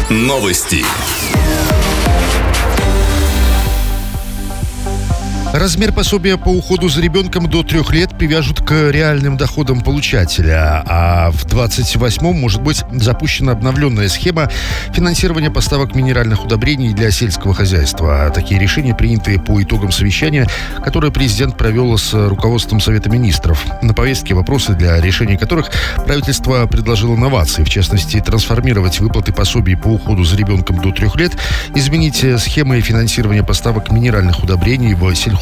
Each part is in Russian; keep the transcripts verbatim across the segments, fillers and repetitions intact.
Новости. Размер пособия по уходу за ребенком до трех лет привяжут к реальным доходам получателя, а в двадцать восьмом может быть запущена обновленная схема финансирования поставок минеральных удобрений для сельского хозяйства. Такие решения приняты по итогам совещания, которое президент провел с руководством Совета министров. На повестке вопросы, для решения которых правительство предложило новации, в частности, трансформировать выплаты пособий по уходу за ребенком до трех лет, изменить схемы финансирования поставок минеральных удобрений в сельхозорганизации.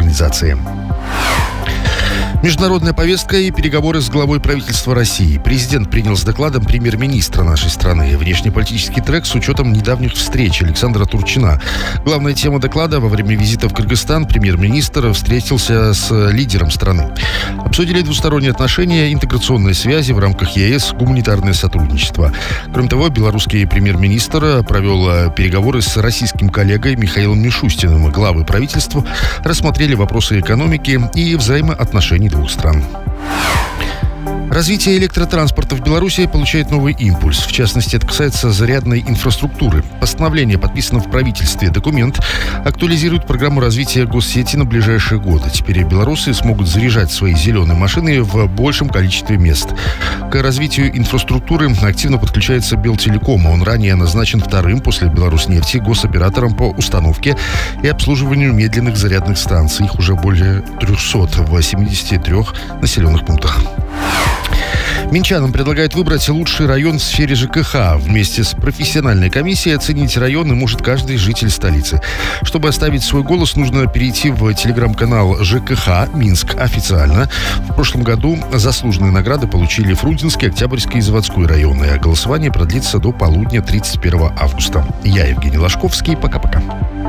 Международная повестка и переговоры с главой правительства России. Президент принял с докладом премьер-министра нашей страны. Внешнеполитический трек с учетом недавних встреч Александра Турчина. Главная тема доклада: во время визита в Кыргызстан премьер-министр встретился с лидером страны. Обсудили двусторонние отношения, интеграционные связи в рамках ЕС, гуманитарное сотрудничество. Кроме того, белорусский премьер-министр провел переговоры с российским коллегой Михаилом Мишустиным. Главы правительства рассмотрели вопросы экономики и взаимоотношений двух стран. Развитие электротранспорта в Беларуси получает новый импульс. В частности, это касается зарядной инфраструктуры. Постановление подписано в правительстве. Документ актуализирует программу развития госсети на ближайшие годы. Теперь белорусы смогут заряжать свои зеленые машины в большем количестве мест. К развитию инфраструктуры активно подключается Белтелеком. Он ранее назначен вторым после Беларуснефти госоператором по установке и обслуживанию медленных зарядных станций. Их уже более трехсот в семидесяти трёх населенных пунктах. Минчанам предлагают выбрать лучший район в сфере ЖКХ. Вместе с профессиональной комиссией оценить районы может каждый житель столицы. Чтобы оставить свой голос, нужно перейти в телеграм-канал ЖКХ «Минск» официально. В прошлом году заслуженные награды получили Фрунзенский, Октябрьский и Заводской районы. А голосование продлится до полудня тридцать первого августа. Я Евгений Ложковский. Пока-пока.